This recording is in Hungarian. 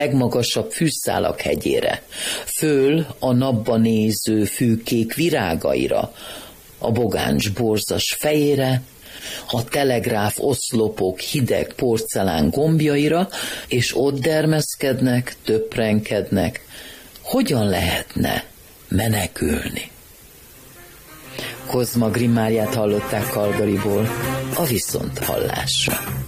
legmagasabb fűszálak hegyére, föl a napba néző fűkék virágaira, a bogáncs borzas fejére, a telegráf oszlopok hideg porcelán gombjaira, és ott dermeszkednek, töprenkednek. Hogyan lehetne menekülni? Kozma Grimmáriát hallották Calgaryból, a viszonthallásra.